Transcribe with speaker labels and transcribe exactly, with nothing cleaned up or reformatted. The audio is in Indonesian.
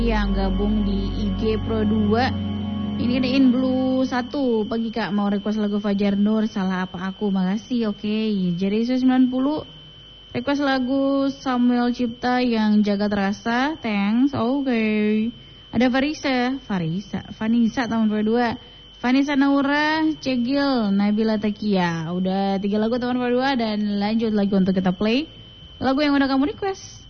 Speaker 1: yang gabung di I G Pro dua. Ini ada In Blue satu. Pagi Kak, mau request lagu Fajar Nur, Salah Apa Aku. Makasih, oke okay. Jadi isu sembilan puluh request lagu Samuel Cipta yang Jaga Terasa. Thanks, oke okay. Ada Farisa Farisa Vanisa tahun dua puluh dua, Vanessa Naura, Cegil, Nabila Takia. Udah tiga lagu tahun dua puluh dua. Dan lanjut lagi untuk kita play lagu yang udah kamu request.